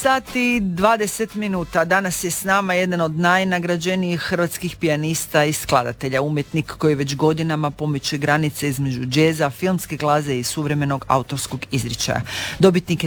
Sati 20 minuta. Danas je s nama jedan od najnagrađenijih hrvatskih pijanista i skladatelja, umjetnik koji već godinama pomiče granice između džeza, filmske glazbe i suvremenog autorskog izričaja. Dobitnik je